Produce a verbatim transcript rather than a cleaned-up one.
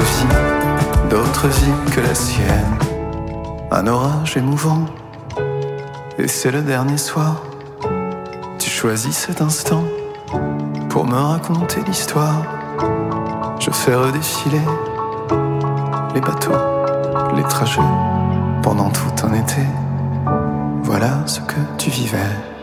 vie, d'autres vies que la sienne. Un orage émouvant, et c'est le dernier soir. Tu choisis cet instant pour me raconter l'histoire. Je fais redéfiler les bateaux, les trajets pendant tout un été. Voilà ce que tu vivais.